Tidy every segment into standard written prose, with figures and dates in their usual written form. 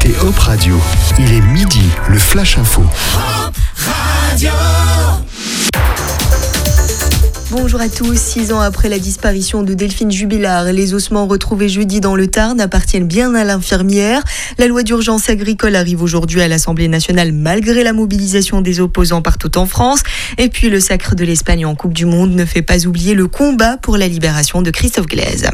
écoutez Hop Radio. Il est midi, le Flash Info. Hop Radio. Bonjour à tous. 6 ans après la disparition de Delphine Jubilard, les ossements retrouvés jeudi dans le Tarn appartiennent bien à l'infirmière. La loi d'urgence agricole arrive aujourd'hui à l'Assemblée nationale malgré la mobilisation des opposants partout en France. Et puis le sacre de l'Espagne en Coupe du Monde ne fait pas oublier le combat pour la libération de Christophe Glaise.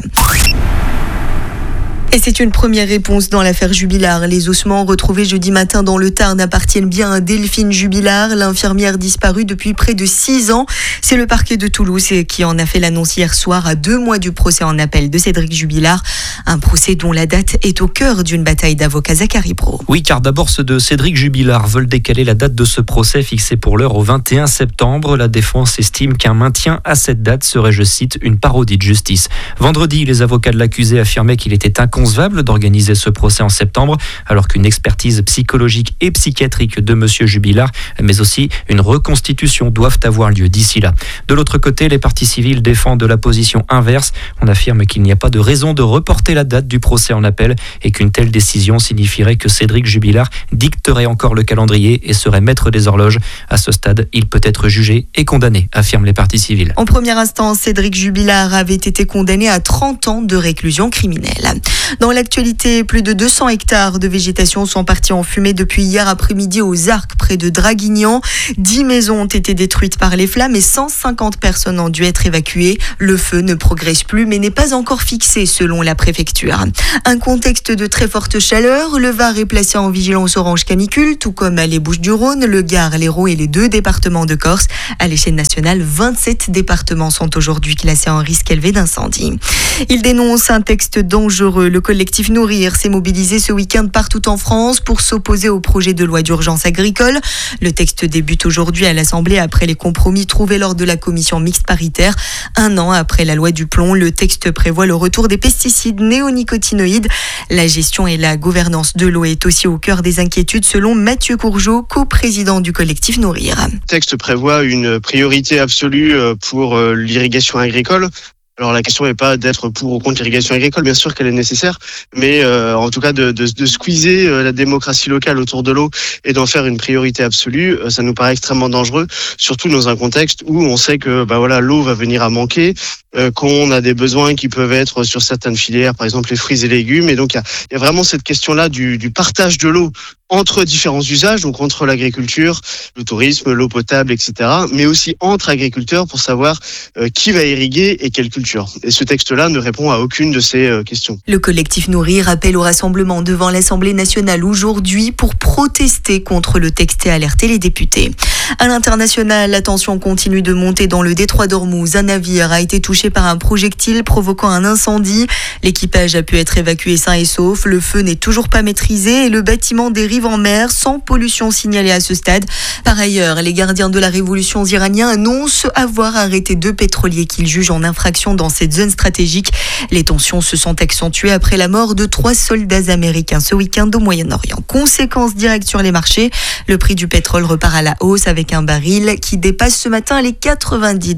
Et c'est une première réponse dans l'affaire Jubilard. Les ossements retrouvés jeudi matin dans le Tarn appartiennent bien à Delphine Jubilard, l'infirmière disparue depuis près de 6 ans. C'est le parquet de Toulouse qui en a fait l'annonce hier soir à 2 mois du procès en appel de Cédric Jubilard. Un procès dont la date est au cœur d'une bataille d'avocats Zachary Brault. Oui, car d'abord ceux de Cédric Jubilard veulent décaler la date de ce procès fixé pour l'heure au 21 septembre. La défense estime qu'un maintien à cette date serait, je cite, une parodie de justice. Vendredi, les avocats de l'accusé affirmaient qu'il était inconcevable d'organiser ce procès en septembre, alors qu'une expertise psychologique et psychiatrique de monsieur Jubilard, mais aussi une reconstitution doivent avoir lieu d'ici là. De l'autre côté, les parties civiles défendent la position inverse. On affirme qu'il n'y a pas de raison de reporter la date du procès en appel et qu'une telle décision signifierait que Cédric Jubilard dicterait encore le calendrier et serait maître des horloges. À ce stade, il peut être jugé et condamné, affirment les parties civiles. En première instance, Cédric Jubilard avait été condamné à 30 ans de réclusion criminelle. Dans l'actualité, plus de 200 hectares de végétation sont partis en fumée depuis hier après-midi aux Arcs, près de Draguignan. 10 maisons ont été détruites par les flammes et 150 personnes ont dû être évacuées. Le feu ne progresse plus mais n'est pas encore fixé selon la préfecture. Un contexte de très forte chaleur, le Var est placé en vigilance orange canicule, tout comme les Bouches-du-Rhône, le Gard, l'Hérault et les 2 départements de Corse. À l'échelle nationale, 27 départements sont aujourd'hui classés en risque élevé d'incendie. Il dénonce un texte dangereux. Le collectif Nourrir s'est mobilisé ce week-end partout en France pour s'opposer au projet de loi d'urgence agricole. Le texte débute aujourd'hui à l'Assemblée après les compromis trouvés lors de la commission mixte paritaire. 1 an après la loi du plomb, le texte prévoit le retour des pesticides néonicotinoïdes. La gestion et la gouvernance de l'eau est aussi au cœur des inquiétudes selon Mathieu Courgeot, co-président du collectif Nourrir. Le texte prévoit une priorité absolue pour l'irrigation agricole. Alors la question n'est pas d'être pour ou contre l'irrigation agricole, bien sûr qu'elle est nécessaire, mais en tout cas de squeezer la démocratie locale autour de l'eau et d'en faire une priorité absolue, ça nous paraît extrêmement dangereux, surtout dans un contexte où on sait que l'eau va venir à manquer, qu'on a des besoins qui peuvent être sur certaines filières, par exemple les fruits et légumes, et donc il y a vraiment cette question-là du partage de l'eau entre différents usages, donc entre l'agriculture, le tourisme, l'eau potable, etc., mais aussi entre agriculteurs pour savoir qui va irriguer et quelle culture. Et ce texte-là ne répond à aucune de ces questions. Le collectif Nourrir appelle au rassemblement devant l'Assemblée nationale aujourd'hui pour protester contre le texte et alerter les députés. À l'international, la tension continue de monter dans le détroit d'Ormuz. Un navire a été touché par un projectile provoquant un incendie. L'équipage a pu être évacué sain et sauf. Le feu n'est toujours pas maîtrisé et le bâtiment dérive en mer sans pollution signalée à ce stade. Par ailleurs, les gardiens de la révolution iraniens annoncent avoir arrêté 2 pétroliers qu'ils jugent en infraction dans cette zone stratégique. Les tensions se sont accentuées après la mort de 3 soldats américains ce week-end au Moyen-Orient. Conséquence directe sur les marchés, le prix du pétrole repart à la hausse avec un baril qui dépasse ce matin les $90.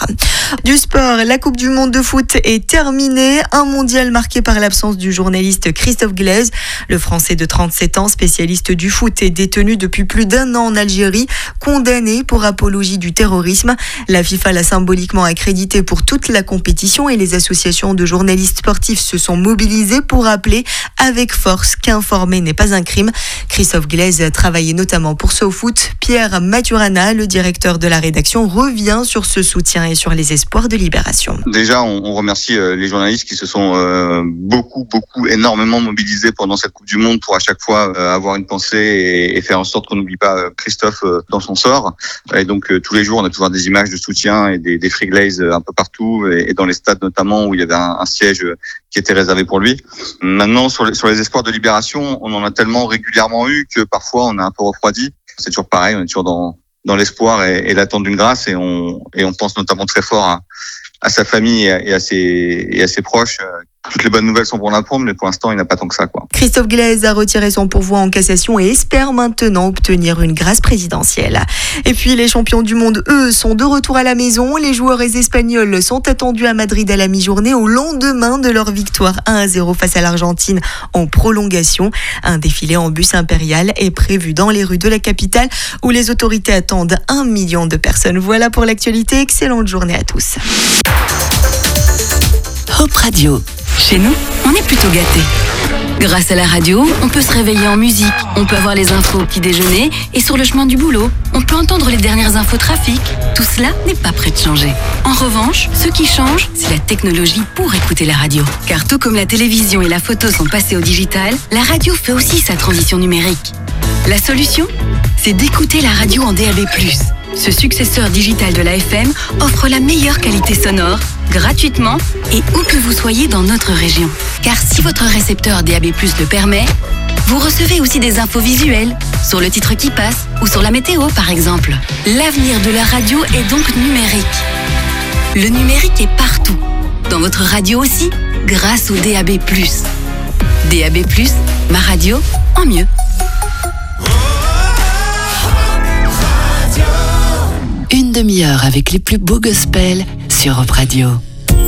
Du sport, la Coupe du Monde de foot est terminée. Un mondial marqué par l'absence du journaliste Christophe Glaise. Le Français de 37 ans, spécialiste du foot, est détenu depuis plus d'1 an en Algérie, condamné pour apologie du terrorisme. La FIFA l'a symboliquement accrédité pour toute la compétition et les associations de journalistes sportifs se sont mobilisées pour rappeler avec force qu'informer n'est pas un crime. Christophe Glaise travaillait notamment pour SoFoot. Pierre Maturana, le directeur de la rédaction, revient sur ce soutien et sur les espoirs de libération. Déjà, on remercie les journalistes qui se sont énormément mobilisés pendant cette Coupe du Monde pour à chaque fois avoir une pensée et faire en sorte qu'on n'oublie pas Christophe dans son sort. Et donc tous les jours, on a toujours des images de soutien et des free glaze un peu partout et dans les stades notamment où il y avait un siège qui était réservé pour lui. Maintenant, sur les espoirs de libération, on en a tellement régulièrement eu que parfois on a un peu refroidi. C'est toujours pareil, on est toujours dans l'espoir et l'attente d'une grâce et on pense notamment très fort à sa famille et à ses proches toutes les bonnes nouvelles sont pour l'apprendre, mais pour l'instant, il n'a pas tant que ça, quoi. Christophe Glaise a retiré son pourvoi en cassation et espère maintenant obtenir une grâce présidentielle. Et puis, les champions du monde, eux, sont de retour à la maison. Les joueurs espagnols sont attendus à Madrid à la mi-journée au lendemain de leur victoire 1-0 face à l'Argentine en prolongation. Un défilé en bus impérial est prévu dans les rues de la capitale où les autorités attendent 1 million de personnes. Voilà pour l'actualité. Excellente journée à tous. Hop Radio. Chez nous, on est plutôt gâtés. Grâce à la radio, on peut se réveiller en musique, on peut avoir les infos au petit déjeuner et sur le chemin du boulot. On peut entendre les dernières infos trafic. Tout cela n'est pas prêt de changer. En revanche, ce qui change, c'est la technologie pour écouter la radio. Car tout comme la télévision et la photo sont passés au digital, la radio fait aussi sa transition numérique. La solution, c'est d'écouter la radio en DAB+. Ce successeur digital de la FM offre la meilleure qualité sonore, gratuitement et où que vous soyez dans notre région. Car si votre récepteur DAB+ le permet, vous recevez aussi des infos visuelles, sur le titre qui passe ou sur la météo par exemple. L'avenir de la radio est donc numérique. Le numérique est partout, dans votre radio aussi, grâce au DAB+. DAB+, ma radio en mieux. Une demi-heure avec les plus beaux gospels sur Hop Radio.